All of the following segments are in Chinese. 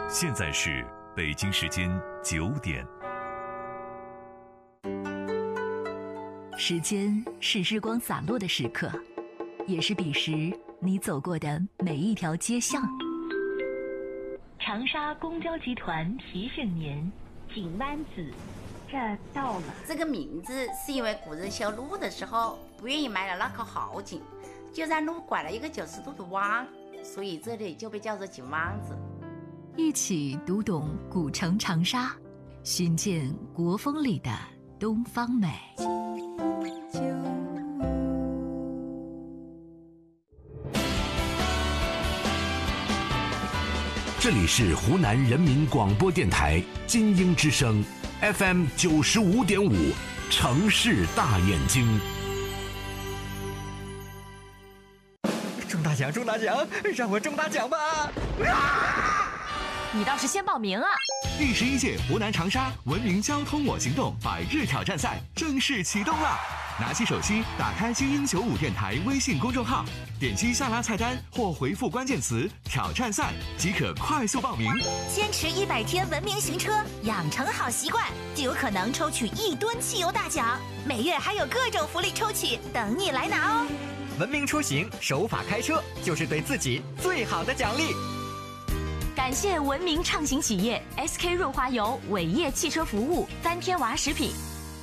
现在是北京时间9点。 时间是日光洒落的时刻，也是彼时你走过的每一条街巷。长沙公交集团提醒您，井湾子这到了。 这个名字是因为古人修路的时候不愿意埋了那口好井，就让路拐了一个90度的弯，所以这里就被叫做井湾子。 一起读懂古城长沙，寻见国风里的东方美。 这里是湖南人民广播电台金鹰之声 FM 95.5，城市大眼睛。 中大奖，中大奖，让我中大奖吧！ 你倒是先报名啊！ 第11届湖南长沙文明交通我行动100日挑战赛正式启动了！拿起手机，打开金鹰95电台微信公众号，点击下拉菜单或回复关键词“挑战赛”即可快速报名。 坚持100天文明行车，养成好习惯，就有可能抽取1吨汽油大奖。每月还有各种福利抽取等你来拿哦！ 文明出行，守法开车，就是对自己最好的奖励。 感谢文明畅行企业 SK 润滑油、伟业汽车服务、3天娃食品。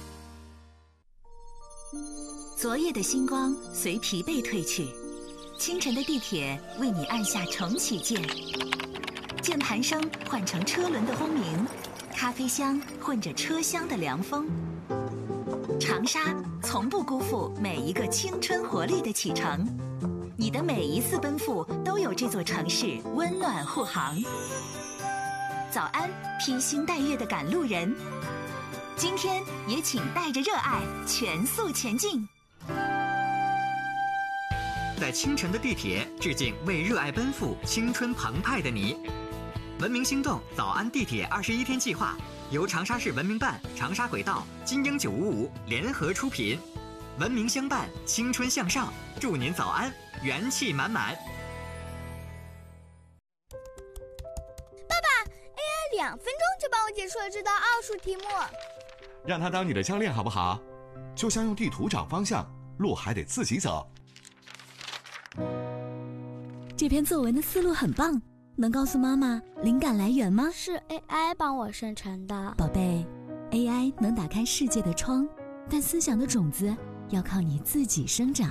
昨夜的星光随疲惫褪去，清晨的地铁为你按下重启键，键盘声换成车轮的轰鸣，咖啡香混着车厢的凉风。长沙从不辜负每一个青春活力的启程，你的每一次奔赴都有这座城市温暖护航。早安，披星戴月的赶路人，今天也请带着热爱全速前进。 在清晨的地铁，致敬为热爱奔赴、青春澎湃的你。文明行动早安地铁21天计划由长沙市文明办、长沙轨道、金鹰955联合出品，文明相伴，青春向上，祝您早安，元气满满。 爸爸 ，AI 2分钟就帮我解出了这道奥数题目。 让他当你的教练好不好？就像用地图找方向，路还得自己走。 这篇作文的思路很棒，能告诉妈妈灵感来源吗？ 是 AI 帮我生成的。 宝贝， AI 能打开世界的窗，但思想的种子要靠你自己生长。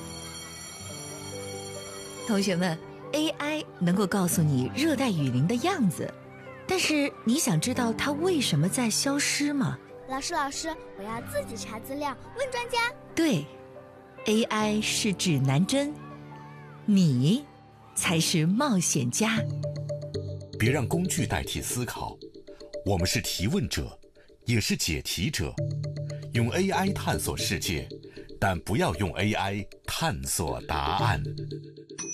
同学们， AI 能够告诉你热带雨林的样子，但是你想知道它为什么在消失吗？ 老师，我要自己查资料，问专家。 对， AI 是指南针，你才是冒险家。 别让工具代替思考，我们是提问者，也是解题者。用 AI 探索世界，但不要用 AI 探索答案。